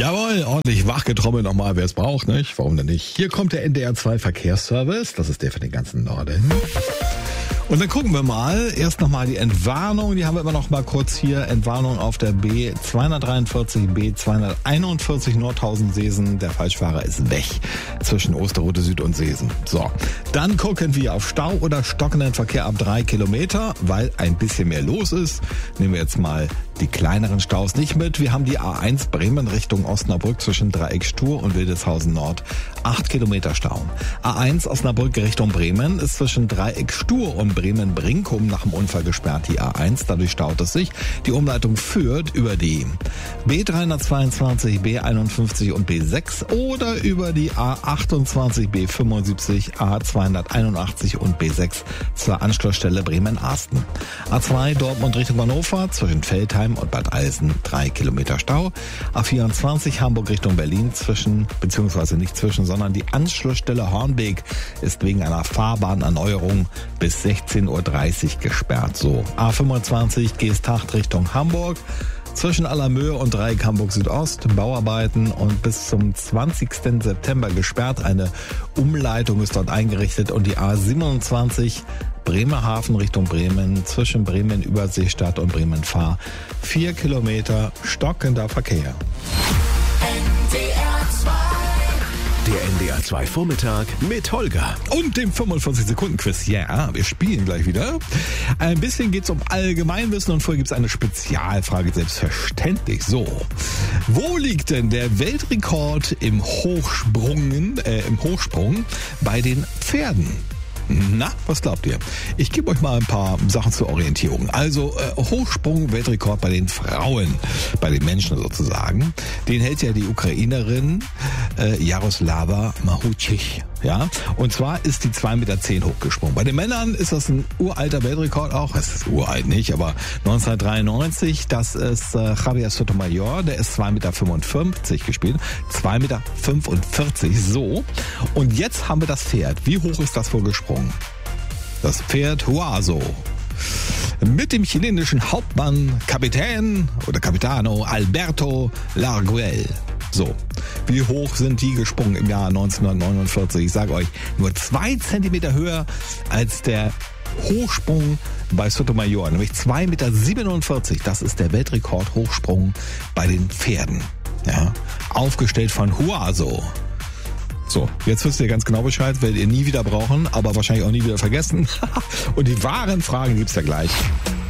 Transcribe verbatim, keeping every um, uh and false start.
Jawohl, ordentlich wachgetrommelt nochmal, wer es braucht, nicht? Warum denn nicht? Hier kommt der N D R zwei Verkehrsservice, das ist der für den ganzen Norden. Und dann gucken wir mal, erst nochmal die Entwarnung, die haben wir immer noch mal kurz hier, Entwarnung auf der B zweihundertdreiundvierzig, B zweihunderteinundvierzig Nordhausen-Seesen, der Falschfahrer ist weg zwischen Osterode Süd und Seesen. So, dann gucken wir auf Stau oder stockenden Verkehr ab drei Kilometer, weil ein bisschen mehr los ist. Nehmen wir jetzt mal die kleineren Staus nicht mit. Wir haben die A eins Bremen Richtung Osnabrück zwischen Dreieck Stur und Wildeshausen Nord, acht Kilometer Stau. A eins Osnabrück Richtung Bremen ist zwischen Dreieck Stur und Bremen-Brinkum nach dem Unfall gesperrt, die A eins, dadurch staut es sich. Die Umleitung führt über die B dreihundertzweiundzwanzig, B einundfünfzig und B sechs oder über die A achtundzwanzig, B fünfundsiebzig, A zweihunderteinundachtzig und B sechs zur Anschlussstelle Bremen-Arsten. A zwei Dortmund Richtung Hannover zwischen Veltheim und Bad Eilsen, drei Kilometer Stau. A vierundzwanzig Hamburg Richtung Berlin zwischen, beziehungsweise nicht zwischen, sondern die Anschlussstelle Hornbeek ist wegen einer Fahrbahnerneuerung bis sechzehn Uhr dreißig gesperrt. So, A fünfundzwanzig Geesthacht Richtung Hamburg. Zwischen Allermöhe und Dreieck Hamburg Südost, Bauarbeiten und bis zum zwanzigsten September gesperrt. Eine Umleitung ist dort eingerichtet und die A siebenundzwanzig Bremerhaven Richtung Bremen zwischen Bremen Überseestadt und Bremen Fahr. Vier Kilometer stockender Verkehr. Der N D R zwei Vormittag mit Holger. Und dem fünfundvierzig Sekunden Quiz. Ja, wir spielen gleich wieder. Ein bisschen geht's um Allgemeinwissen und vorher gibt's eine Spezialfrage, selbstverständlich. So, wo liegt denn der Weltrekord im Hochsprung, äh, im Hochsprung bei den Pferden? Na, was glaubt ihr? Ich gebe euch mal ein paar Sachen zur Orientierung. Also äh, Hochsprung-Weltrekord bei den Frauen, bei den Menschen sozusagen. Den hält ja die Ukrainerin äh, Jaroslava Mahuchich. Ja, und zwar ist die zwei Meter zehn hochgesprungen. Bei den Männern ist das ein uralter Weltrekord auch. Es ist uralt nicht, aber neunzehnhundertdreiundneunzig, das ist äh, Javier Sotomayor, der ist zwei Meter fünfundfünfzig gespielt. zwei Meter fünfundvierzig, so. Und jetzt haben wir das Pferd. Wie hoch ist das wohl gesprungen? Das Pferd Huaso. Mit dem chilenischen Hauptmann, Kapitän oder Capitano Alberto Larguel. So, wie hoch sind die gesprungen im Jahr neunzehnhundertneunundvierzig? Ich sage euch, nur zwei Zentimeter höher als der Hochsprung bei Sotomayor, nämlich zwei Meter siebenundvierzig. Das ist der Weltrekord Hochsprung bei den Pferden. Ja, aufgestellt von Huaso. So, jetzt wisst ihr ganz genau Bescheid, werdet ihr nie wieder brauchen, aber wahrscheinlich auch nie wieder vergessen. Und die wahren Fragen gibt's ja gleich.